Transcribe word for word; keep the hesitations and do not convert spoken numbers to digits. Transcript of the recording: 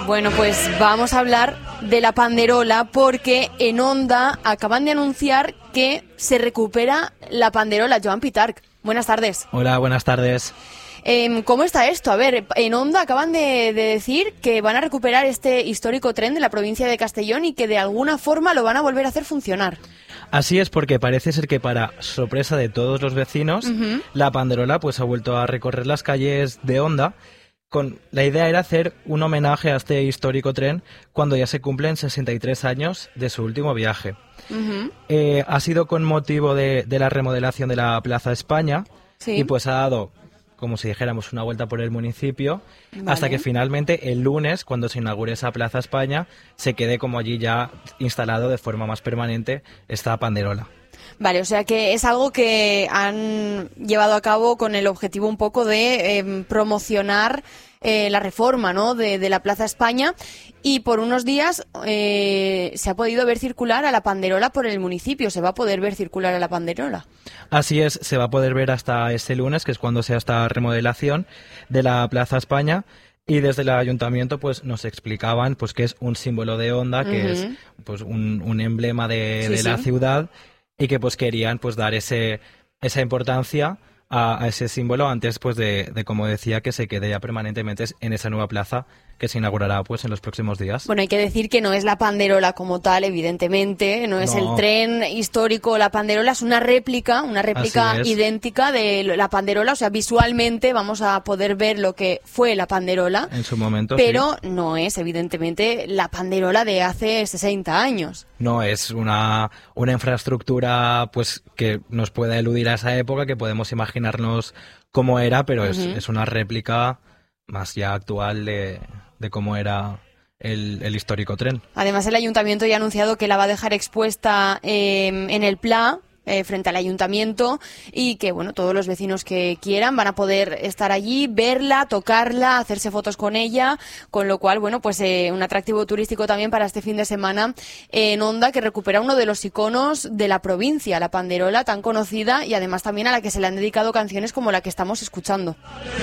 Bueno, pues vamos a hablar de la Panderola porque en Onda acaban de anunciar que se recupera la Panderola. Joan Pitarch, buenas tardes. Hola, buenas tardes. Eh, ¿Cómo está esto? A ver, en Onda acaban de, de decir que van a recuperar este histórico tren de la provincia de Castellón y que de alguna forma lo van a volver a hacer funcionar. Así es, porque parece ser que para sorpresa de todos los vecinos, uh-huh. la Panderola pues ha vuelto a recorrer las calles de Onda. Con, la idea era hacer un homenaje a este histórico tren cuando ya se cumplen sesenta y tres años de su último viaje. Uh-huh. Eh, ha sido con motivo de, de la remodelación de la Plaza España, sí. y pues ha dado, como si dijéramos, una vuelta por el municipio, vale. hasta que finalmente el lunes, cuando se inaugure esa Plaza España, se quede como allí ya instalado de forma más permanente esta Panderola. Vale, o sea que es algo que han llevado a cabo con el objetivo un poco de eh, promocionar eh, la reforma, ¿no?, de, de la Plaza España, y por unos días eh, se ha podido ver circular a la Panderola por el municipio. ¿Se va a poder ver circular a la Panderola? Así es, se va a poder ver hasta este lunes, que es cuando sea esta remodelación de la Plaza España. Y desde el ayuntamiento pues nos explicaban pues que es un símbolo de Onda, que uh-huh. es pues un, un emblema de, sí, de la sí. ciudad, y que pues querían pues dar ese esa importancia a, a ese símbolo antes pues de, de, como decía, que se quede ya permanentemente en esa nueva plaza que se inaugurará pues en los próximos días. Bueno, hay que decir que no es la Panderola como tal, evidentemente, no es no. el tren histórico. La Panderola es una réplica, una réplica idéntica de la Panderola, o sea, visualmente vamos a poder ver lo que fue la Panderola en su momento, pero sí. no es evidentemente la Panderola de hace sesenta años. No, es una, una infraestructura pues que nos pueda eludir a esa época, que podemos imaginarnos cómo era, pero uh-huh. es, es una réplica más ya actual de, de cómo era el, el histórico tren. Además, el ayuntamiento ya ha anunciado que la va a dejar expuesta eh, en el Pla, eh, frente al ayuntamiento, y que bueno, todos los vecinos que quieran van a poder estar allí, verla, tocarla, hacerse fotos con ella, con lo cual, bueno, pues eh, un atractivo turístico también para este fin de semana en Onda, que recupera uno de los iconos de la provincia, la Panderola, tan conocida, y además también a la que se le han dedicado canciones como la que estamos escuchando.